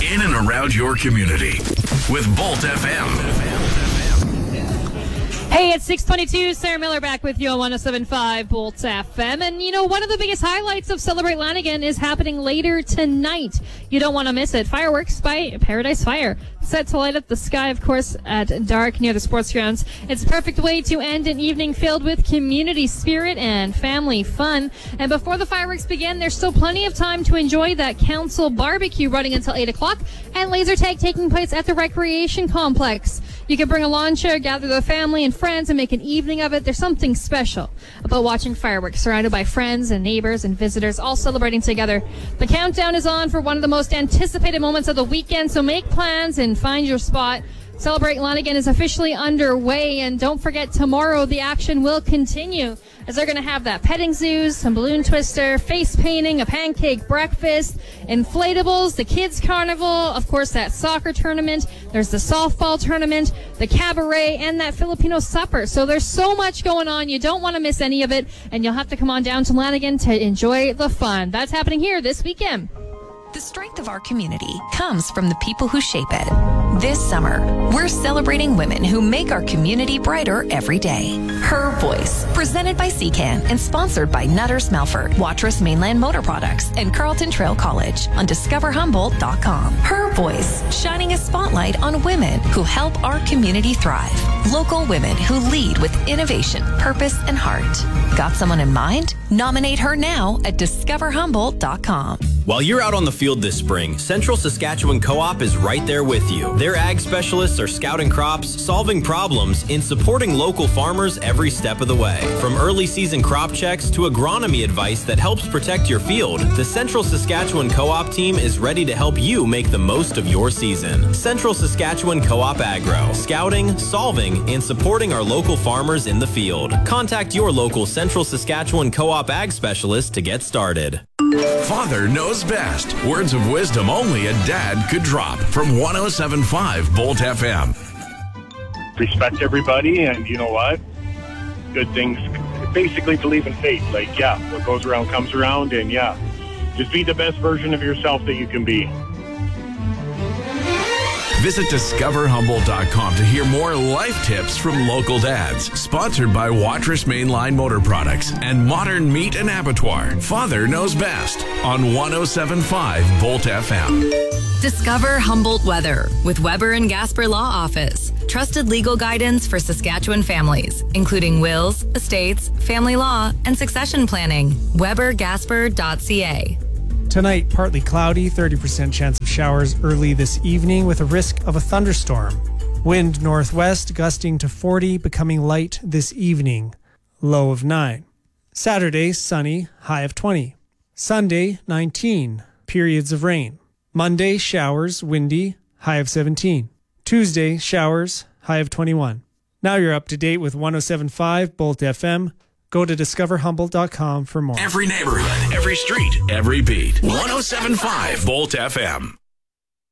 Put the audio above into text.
in and around your community with Bolt FM. Hey, it's 6:22. Sarah Miller back with you on 107.5 Bolt FM. And, you know, one of the biggest highlights of Celebrate Lanigan is happening later tonight. You don't want to miss it. Fireworks by Paradise Fire. Set to light up the sky, of course, at dark near the sports grounds. It's a perfect way to end an evening filled with community spirit and family fun. And before the fireworks begin, there's still plenty of time to enjoy that council barbecue running until 8 o'clock and laser tag taking place at the recreation complex. You can bring a lawn chair, gather the family and friends, and make an evening of it. There's something special about watching fireworks surrounded by friends and neighbors and visitors all celebrating together. The countdown is on for one of the most anticipated moments of the weekend, so make plans and find your spot. Celebrate Lanigan is officially underway, and don't forget, tomorrow the action will continue as they're going to have that petting zoos, some balloon twister, face painting, a pancake breakfast, inflatables, the kids carnival, of course that soccer tournament, there's the softball tournament, the cabaret, and that Filipino supper. So there's so much going on. You don't want to miss any of it, and you'll have to come on down to Lanigan to enjoy the fun. That's happening here this weekend. The strength of our community comes from the people who shape it. This summer, we're celebrating women who make our community brighter every day. Her Voice, presented by CCAN and sponsored by Nutters Melford, Watrous Mainland Motor Products, and Carleton Trail College on discoverhumboldt.com. Her Voice, shining a spotlight on women who help our community thrive. Local women who lead with innovation, purpose, and heart. Got someone in mind? Nominate her now at discoverhumboldt.com. While you're out on the field this spring, Central Saskatchewan Co-op is right there with you. Their ag specialists are scouting crops, solving problems, and supporting local farmers every step of the way. From early season crop checks to agronomy advice that helps protect your field, the Central Saskatchewan Co-op team is ready to help you make the most of your season. Central Saskatchewan Co-op Agro, scouting, solving, and supporting our local farmers in the field. Contact your local Central Saskatchewan Co-op Ag specialist to get started. Father knows best. Words of wisdom only a dad could drop. From 107.5 Bolt FM. Respect everybody, and you know what? Good things. Basically believe in fate. Like, yeah, what goes around comes around, and yeah, just be the best version of yourself that you can be. Visit discoverhumboldt.com to hear more life tips from local dads. Sponsored by Watrous Mainline Motor Products and Modern Meat and Abattoir. Father knows best on 107.5 Bolt FM. Discover Humboldt Weather with Weber and Gasper Law Office. Trusted legal guidance for Saskatchewan families, including wills, estates, family law, and succession planning. WeberGasper.ca. Tonight, partly cloudy, 30% chance of showers early this evening with a risk of a thunderstorm. Wind northwest gusting to 40, becoming light this evening. Low of 9. Saturday, sunny, high of 20. Sunday, 19, periods of rain. Monday, showers, windy, high of 17. Tuesday, showers, high of 21. Now you're up to date with 107.5 Bolt FM. Go to discoverhumboldt.com for more. Every neighborhood, every street, every beat. 107.5 Bolt FM.